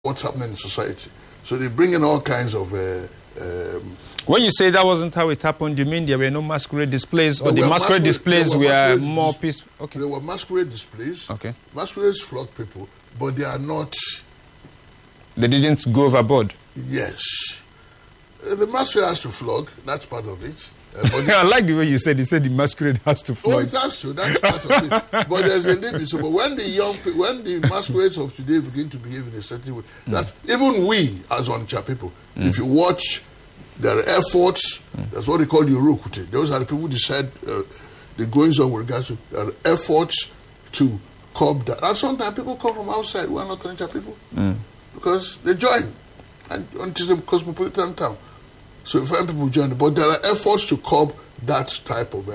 what's happening in society. So they bring in all kinds of... when you say that wasn't how it happened, you mean there were no masquerade displays, or the masquerade displays were more peaceful? Okay. There were masquerade displays. Okay. Masquerades flog people, but they are not... They didn't go overboard? Yes. The masquerade has to flog. That's part of it. I like the way you said. You said the masquerade has to flog. Oh, it has to. That's part of it. But there's a limit. So, but when the masquerades of today begin to behave in a certain way, that even we as Onitsha people, if you watch, there are efforts. That's what they call the Urukute. Those are the people who decide the goings on with regards to there are efforts to curb that. And sometimes people come from outside who are not Onitsha people because they join, and it is a cosmopolitan town. So you find people join, but there are efforts to curb that type of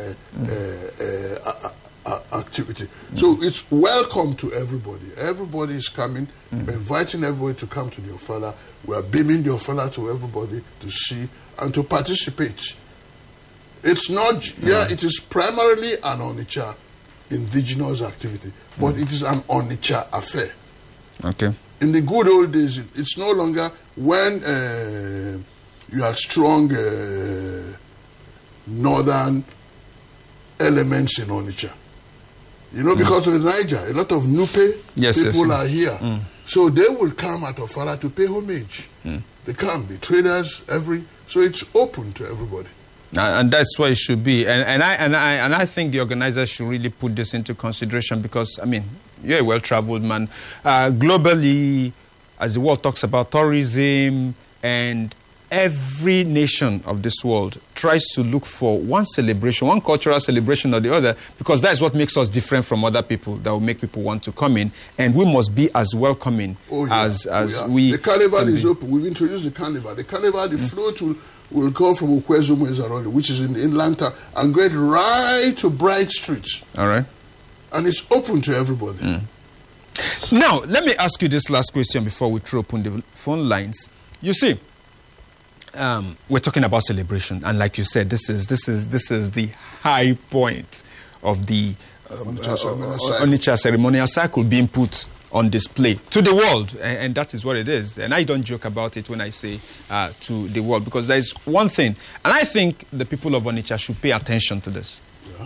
activity. So it's welcome to everybody. Everybody is coming. We're inviting everybody to come to the Ofala. We are beaming the Ofala to everybody to see and to participate. It's not, it is primarily an Onitsha indigenous activity, but it is an Onitsha affair. Okay. In the good old days, it's no longer when... you had strong northern elements in Onitsha. You know, because of the Niger, a lot of Nupe people are here. So they will come at Ofala to pay homage. They come, the traders, so it's open to everybody. And that's what it should be. And I think the organizers should really put this into consideration because, I mean, you're a well-traveled man. Globally, as the world talks about tourism, and every nation of this world tries to look for one celebration, one cultural celebration or the other, because that's what makes us different from other people, that will make people want to come in, and we must be as welcoming as we... The carnival is open. We've introduced the carnival. The carnival, the float will come from Ukwezumu Ezaroli, which is in the inland town, and go right to Bright Street. All right. And it's open to everybody. Now, let me ask you this last question before we throw open the phone lines. You see, we're talking about celebration, and like you said, this is the high point of the Onitsha ceremonial cycle being put on display to the world, and that is what it is. And I don't joke about it when I say to the world, because there is one thing, and I think the people of Onitsha should pay attention to this.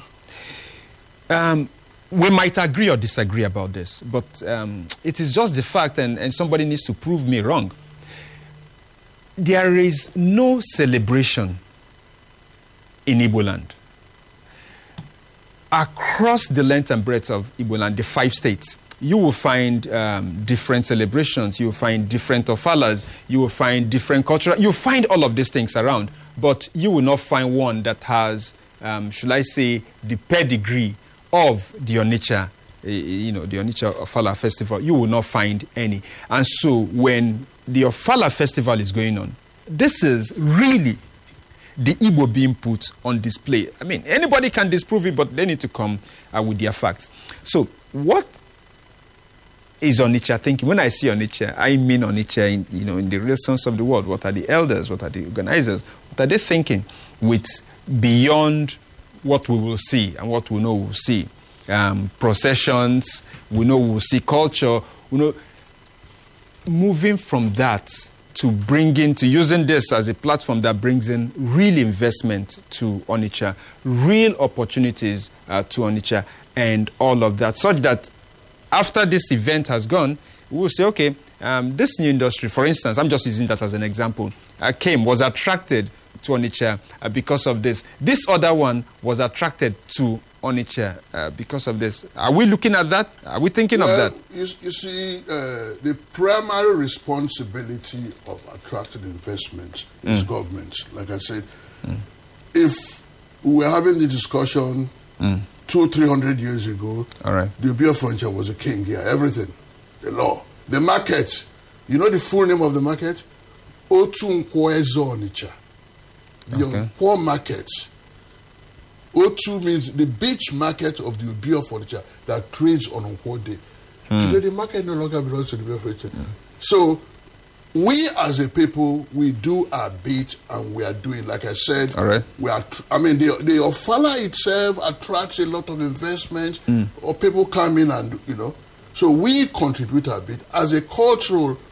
We might agree or disagree about this, but it is just the fact, and somebody needs to prove me wrong. There is no celebration in Igbo land. Across the length and breadth of Igbo land, the 5 states, you will find different celebrations, you will find different ofalas, you will find different culture, you will find all of these things around, but you will not find one that has, should I say, the pedigree of the Onitsha, the Onitsha Ofala Festival. You will not find any. And so when the Ofala Festival is going on, this is really the Igbo being put on display. I mean, anybody can disprove it, but they need to come with their facts. So what is Onitsha thinking? When I see Onitsha, I mean Onitsha in the real sense of the word. What are the elders? What are the organizers? What are they thinking with beyond what we will see and what we know we'll see? Processions, we know we'll see culture, we know. Moving from that to using this as a platform that brings in real investment to Onitsha, real opportunities to Onitsha, and all of that, such that after this event has gone, we will say, okay, this new industry, for instance, I'm just using that as an example, was attracted to Onitsha because of this. This other one was attracted to Onitsha because of this. Are we looking at that? Are we thinking of that? You see, the primary responsibility of attracting investment is government. Like I said, if we were having the discussion 200-300 years ago, the Obi of Onitsha was a king here. Everything, the law, the market. You know the full name of the market? Otu Nkwo Onitsha. The Nkwo market. Otu means the beach market of the Obi of Onitsha that trades on Nkwo Day. Today the market no longer belongs to the Obi of Onitsha. So we as a people, we do our bit, and we are doing, like I said, we are. The Ofala itself attracts a lot of investment, or people come in and, So we contribute a bit. As a cultural